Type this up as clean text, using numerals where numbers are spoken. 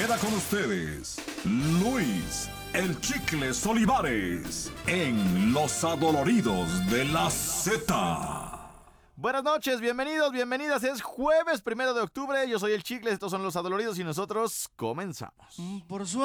Queda con ustedes Luis el Chicles Olivares en Los Adoloridos de la Z. Buenas noches, bienvenidos, bienvenidas. Es jueves 1 de octubre. Yo soy el Chicles, estos son Los Adoloridos y nosotros comenzamos. Por su